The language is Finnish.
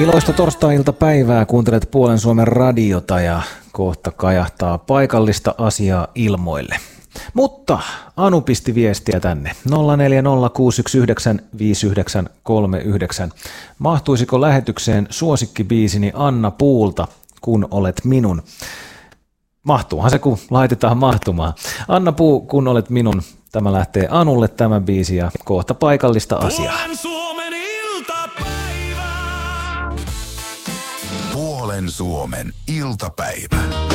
Iloista torstai-iltapäivää, kuuntelet Puolen Suomen radiota ja kohta kajahtaa paikallista asiaa ilmoille. Mutta Anu pisti viestiä tänne 0406195939. Mahtuisiko lähetykseen suosikkibiisini Anna Puulta, kun olet minun? Mahtuuhan se, kun laitetaan mahtumaan. Anna Puu, kun olet minun. Tämä lähtee Anulle tämä biisi ja kohta paikallista asiaa. Puolen Suomen iltapäivä. Puolen Suomen iltapäivä.